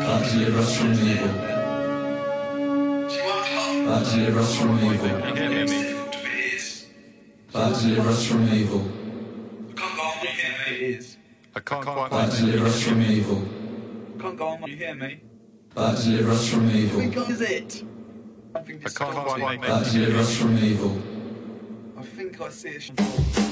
God deliver us from evil. God deliver us from evil. God deliver us from evil. I can't quite God deliver us from evil. Can't go on, you hear me? God deliver us from evil. Is it? I think I can't quite make God deliver us from evil. I think I see it.